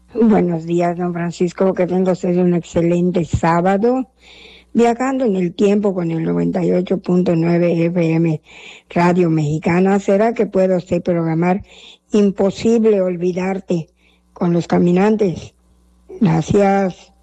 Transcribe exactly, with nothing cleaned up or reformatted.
Buenos días, don Francisco, que tenga usted un excelente sábado, viajando en el tiempo con el noventa y ocho punto nueve F M Radio Mexicana. ¿Será que puede usted programar Imposible Olvidarte con Los Caminantes? Gracias.